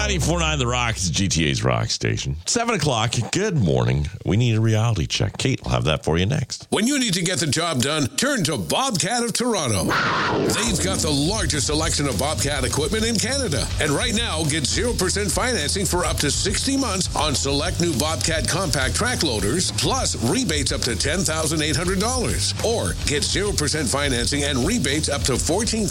94.9 The Rock is GTA's rock station. 7 o'clock. Good morning. We need a reality check. Kate will have that for you next. When you need to get the job done, turn to Bobcat of Toronto. They've got the largest selection of Bobcat equipment in Canada. And right now, get 0% financing for up to 60 months on select new Bobcat compact track loaders, plus rebates up to $10,800. Or get 0% financing and rebates up to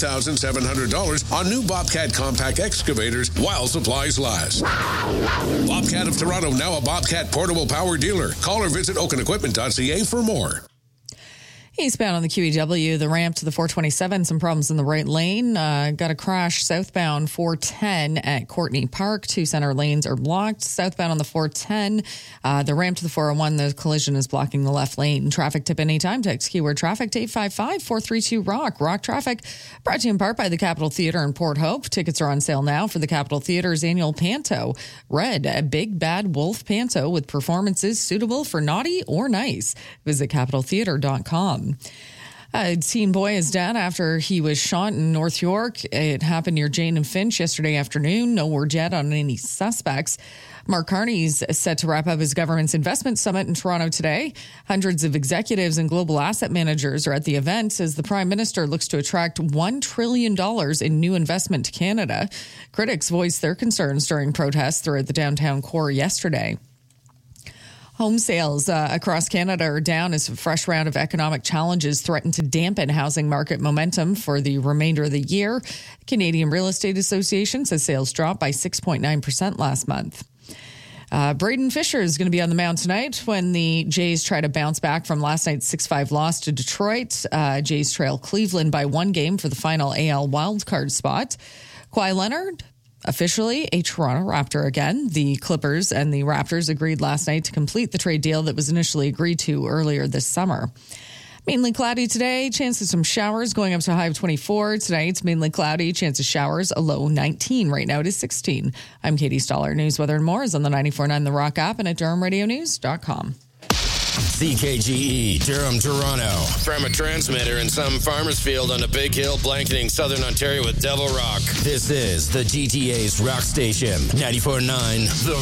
$14,700 on new Bobcat compact excavators while supplies last. Bobcat of Toronto, now a Bobcat portable power dealer. Call or visit oakenequipment.ca for more. Eastbound on the QEW, the ramp to the 427, some problems in the right lane. Got a crash southbound 410 at Courtney Park. Two center lanes are blocked. Southbound on the 410, the ramp to the 401, the collision is blocking the left lane. Traffic tip anytime. Text keyword traffic to 855-432-ROCK. Rock Traffic brought to you in part by the Capitol Theatre in Port Hope. Tickets are on sale now for the Capitol Theatre's annual Panto. Red, a big bad wolf panto with performances suitable for naughty or nice. Visit capitoltheatre.com. A teen boy is dead after he was shot in North York. It happened near Jane and Finch yesterday afternoon. No word yet on any suspects. Mark Carney's set to wrap up his government's investment summit in Toronto today. Hundreds of executives and global asset managers are at the event as the Prime Minister looks to attract $1 trillion in new investment to Canada. Critics voiced their concerns during protests throughout the downtown core yesterday. Home sales across Canada are down as a fresh round of economic challenges threaten to dampen housing market momentum for the remainder of the year. The Canadian Real Estate Association says sales dropped by 6.9% last month. Braden Fisher is going to be on the mound tonight when the Jays try to bounce back from last night's 6-5 loss to Detroit. Jays trail Cleveland by 1 game for the final AL wildcard spot. Kawhi Leonard, officially a Toronto Raptor again. The Clippers and the Raptors agreed last night to complete the trade deal that was initially agreed to earlier this summer. Mainly cloudy today, chance of some showers going up to a high of 24. Tonight, mainly cloudy, chance of showers, a low 19. Right now it is 16. I'm Katie Stoller. News, weather, and more is on the 94.9 The Rock app and at DurhamRadioNews.com. CKGE, Durham, Toronto. From a transmitter in some farmer's field on a big hill blanketing southern Ontario with Devil Rock. This is the GTA's rock station, 94.9 The